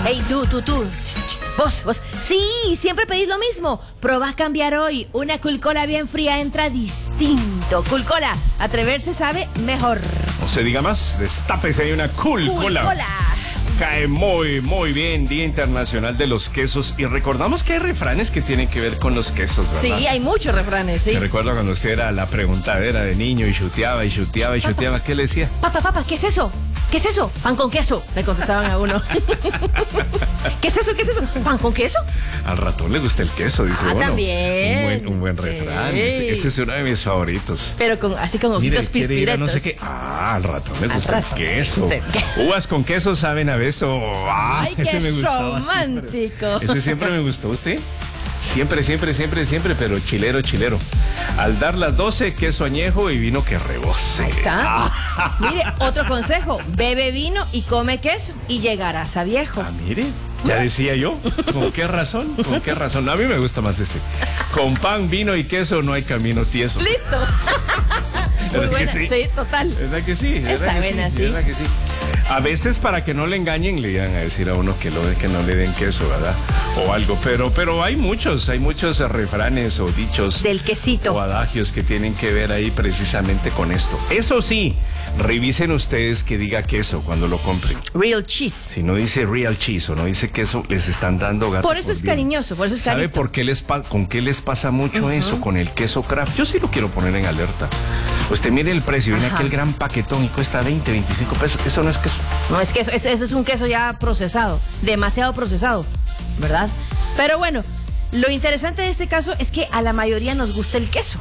Hey, tú. Vos. Sí, siempre pedís lo mismo. Probás cambiar hoy. Una Cool-Cola bien fría entra distinto. Cool-Cola, atreverse sabe mejor. No se diga más, destápese ahí una Cool-Cola. Cool-Cola. Cae muy bien, Día Internacional de los Quesos. Y recordamos que hay refranes que tienen que ver con los quesos, ¿verdad? Sí, hay muchos refranes, sí. ¿Se recuerda cuando usted era la preguntadera de niño y chuteaba? ¿Qué le decía? Papá, ¿qué es eso? ¿Qué es eso? Pan con queso, le contestaban a uno. ¿Qué es eso? ¿Pan con queso? Al ratón le gusta el queso, dice uno. También. Un buen refrán. Ese es uno de mis favoritos. Pero así con ojitos pispiretos. No sé qué. Al ratón le gusta el queso. Uvas con queso saben a beso. Ay, ese qué me gustaba romántico. Ese siempre me gustó. ¿Usted? Siempre, pero chilero. Al dar las 12, queso añejo y vino que rebose. Ahí está. Mire, otro consejo. Bebe vino y come queso y llegarás a viejo. Mire, ya decía yo. ¿Con qué razón? A mí me gusta más este. Con pan, vino y queso no hay camino tieso. ¡Listo! Muy buena. Sí, total. ¿Verdad que sí? Está buena, sí. ¿Verdad que sí? A veces para que no le engañen le iban a decir a uno que no le den queso, ¿verdad? O algo, pero hay muchos refranes o dichos del quesito o adagios que tienen que ver ahí precisamente con esto. Eso sí, revisen ustedes que diga queso cuando lo compren. Real cheese. Si no dice real cheese o no dice queso, les están dando gato. Por eso es cariñoso, por eso es ¿Sabe carito. con qué les pasa mucho eso? Con el queso Kraft. Yo sí lo quiero poner en alerta. Usted mire el precio, viene aquel gran paquetón y cuesta 20, 25 pesos. Eso no es queso. No es queso, eso es un queso ya procesado, demasiado procesado, ¿verdad? Pero bueno, lo interesante de este caso es que a la mayoría nos gusta el queso.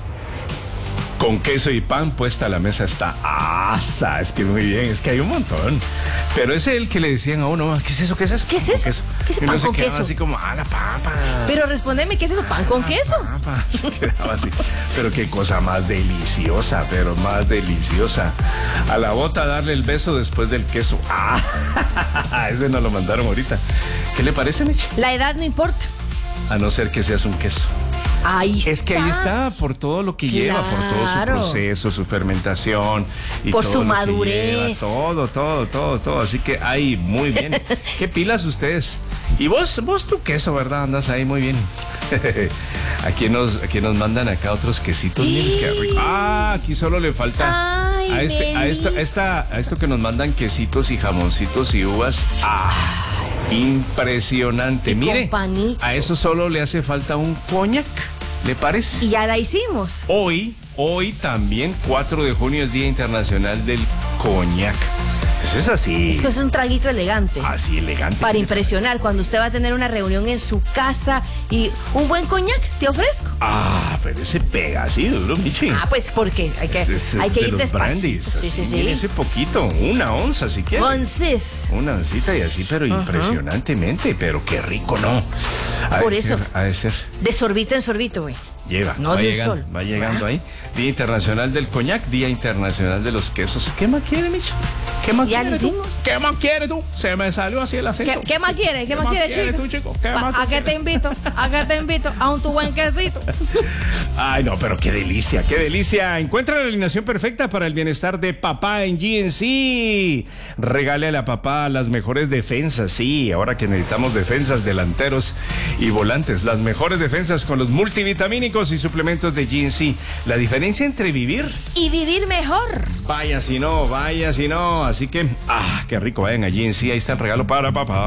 Con queso y pan puesta a la mesa está asa. Es que muy bien, es que hay un montón. Pero es el que le decían a uno, ¿qué es eso? ¿Qué es eso? ¿Qué es pan con queso? Así como, la papa. Pero respóndeme, ¿qué es eso? ¿Pan con queso? Papa. Se quedaba así. Pero qué cosa más deliciosa, A la bota darle el beso después del queso. Ese nos lo mandaron ahorita. ¿Qué le parece, Michi? La edad no importa. A no ser que seas un queso. Es que ahí está, por todo lo que lleva, por todo su proceso, su fermentación y por todo su lo madurez. Que lleva, todo. Así que ahí, muy bien. ¿Qué pilas ustedes? Y vos tu queso, ¿verdad? Andas ahí muy bien. Aquí nos mandan acá otros quesitos. Miren qué rico. Aquí solo le falta a esto que nos mandan quesitos y jamoncitos y uvas. Impresionante. Y mire, a eso solo le hace falta un coñac, ¿le parece? Y ya la hicimos. Hoy también 4 de junio es Día Internacional del Coñac. Eso es así. Es que es un traguito elegante. Así, elegante. Para impresionar, cuando usted va a tener una reunión en su casa y un buen coñac, te ofrezco. Pero ese pega así duro, Michi. Pues porque hay que ir despacio. Sí. Ese poquito, 1 onza si quiere. Onces. Una oncita y así, pero impresionantemente, pero qué rico, ¿no? Ha de ser. De sorbito en sorbito, güey. Va llegando ahí. Día Internacional del Coñac, Día Internacional de los Quesos. ¿Qué más quiere, Micho? ¿Qué más quiere tú? ¿Qué más quiere tú? Se me salió así el acento. ¿Qué más quiere? ¿Qué más quiere, chico? Tú, chico? ¿A qué te invito? A un tu buen quesito. Ay, no, pero qué delicia, qué delicia. Encuentra la alineación perfecta para el bienestar de papá en GNC. Regale a la papá las mejores defensas, sí. Ahora que necesitamos defensas, delanteros y volantes. Las mejores defensas con los multivitamínicos y suplementos de GNC. La diferencia entre vivir y vivir mejor. Vaya si no. Así que, qué rico, vayan a GNC. Ahí está el regalo para papá.